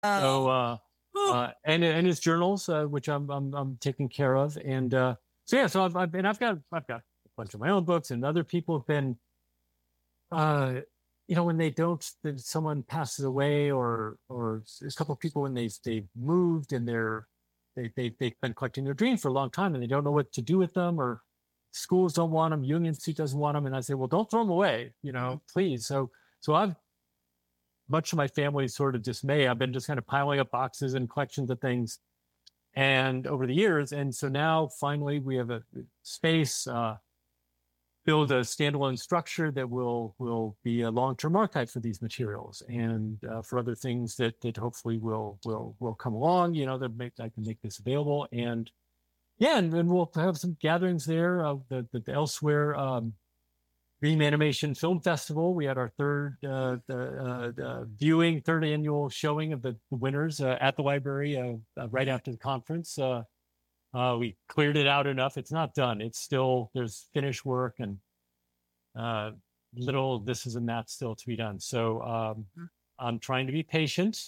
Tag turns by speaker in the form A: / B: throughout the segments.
A: So,
B: Oh.
A: and his journals, which I'm taking care of. And, so yeah, so I've got a bunch of my own books, and other people have been, uh, when they don't, then someone passes away, or there's a couple of people when they've moved and they've been collecting their dreams for a long time and they don't know what to do with them, or schools don't want them, Union Institute doesn't want them, and I say, well, don't throw them away, please. So I've, much to my family's sort of dismay, I've been just kind of piling up boxes and collections of things, and over the years, and so now finally we have a space. Build a standalone structure that will be a long-term archive for these materials, and for other things that hopefully will come along. I can make this available, and yeah, and we'll have some gatherings there. The Elsewhere Dream Animation Film Festival. We had our third annual showing of the winners at the library right after the conference. We cleared it out enough. It's not done. It's still, there's finished work and little this and that still to be done. So I'm trying to be patient,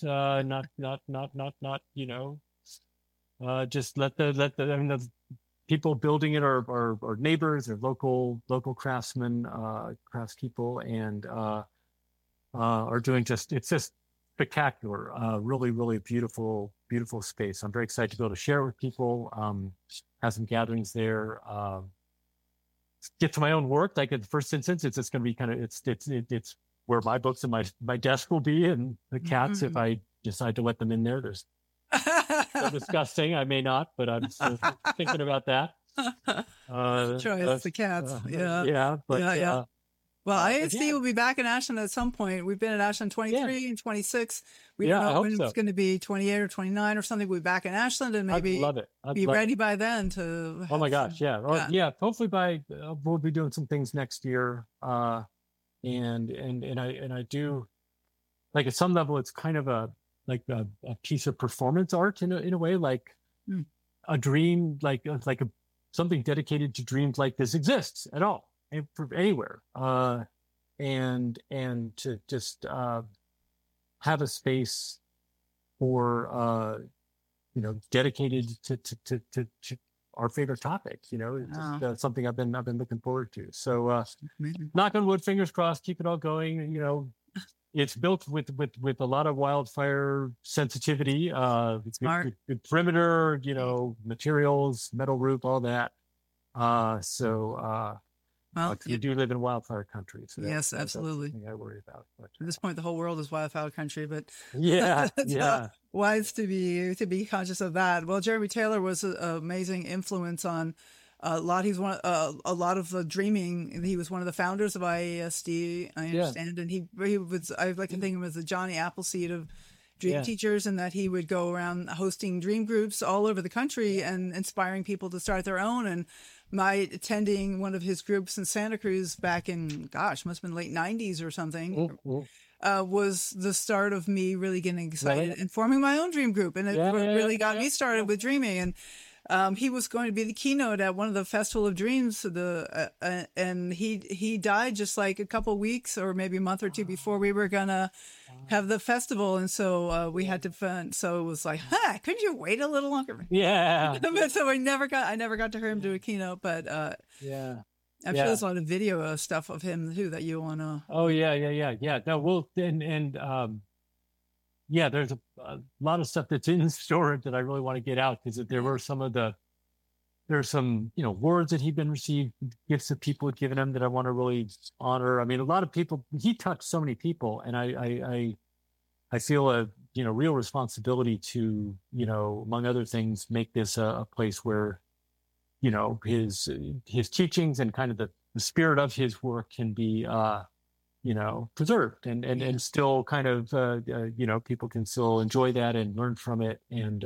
A: just the people building it are neighbors or local craftsmen, craftspeople, and are doing it's just spectacular. Really, really beautiful, beautiful space. I'm very excited to be able to share it with people. Have some gatherings there. Get to my own work. Like in the first instance, it's just going to be kind of it's where my books and my desk will be, and the cats, if I decide to let them in there. There's so disgusting. I may not, but I'm still thinking about that.
B: Choice, the cats.
A: Yeah, but
B: yeah. Well, ISD
A: yeah.
B: will be back in Ashland at some point. We've been at Ashland 23 and 26. We
A: Yeah,
B: don't
A: I
B: know
A: hope
B: when
A: so.
B: it's going to be 28 or 29 or something. We'll be back in Ashland and
A: I'd
B: maybe
A: love it.
B: be ready by then to
A: Oh my
B: have
A: gosh,
B: some,
A: yeah. Or, yeah, hopefully by we'll be doing some things next year. And I do, like, at some level it's kind of a piece of performance art in a way, like
B: Hmm.
A: a dream, something dedicated to dreams like this exists at all, anywhere. And to just have a space for dedicated to our favorite topic. It's just, something I've been looking forward to. So knock on wood, fingers crossed, keep it all going. It's built with a lot of wildfire sensitivity,
B: Smart.
A: good perimeter, materials, metal roof, all that. So
B: Well,
A: we do live in wildfire country, so
B: yes,
A: that's the
B: absolutely.
A: thing I worry about. But
B: At this point, the whole world is wildfire country, but
A: yeah,
B: it's
A: yeah,
B: wise to be conscious of that. Well, Jeremy Taylor was an amazing influence on a lot. He's a lot of the dreaming. He was one of the founders of IASD, I
A: yeah,
B: understand, and he was. I like to think of him as the Johnny Appleseed of dream
A: yeah,
B: teachers, and that he would go around hosting dream groups all over the country and inspiring people to start their own. And my attending one of his groups in Santa Cruz back in, gosh, must have been late 90s or something,
A: mm-hmm.
B: was the start of me really getting excited
A: Really?
B: and forming my own dream group. And it
A: Yeah,
B: really got
A: yeah,
B: me started with dreaming. And he was going to be the keynote at one of the Festival of Dreams. And he died just like a couple weeks or maybe a month or two before we were gonna have the festival. And so we had to fund. So it was like, couldn't you wait a little longer?
A: yeah,
B: So I never got to hear him do a keynote, but
A: yeah,
B: I'm sure
A: yeah.
B: there's a lot of video stuff of him too that you wanna.
A: Oh yeah. No, we'll and yeah, there's a lot of stuff that's in storage that I really want to get out, because there were there's some words that he'd been received, gifts that people had given him that I want to really honor. I mean, a lot of people, he touched so many people, and I feel a real responsibility to among other things make this a place where his teachings and kind of the spirit of his work can be preserved, and still kind of people can still enjoy that and learn from it. And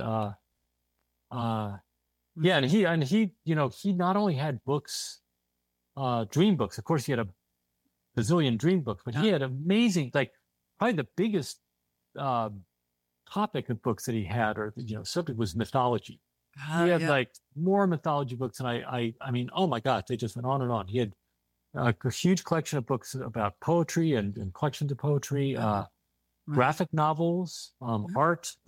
A: yeah, and he not only had books, dream books. Of course, he had a bazillion dream books, but he had amazing, like, probably the biggest uh, topic of books that he had, or subject, was mythology. He had like more mythology books, and I mean, oh my gosh, they just went on and on. He had a huge collection of books about poetry and collections of poetry. graphic novels, art,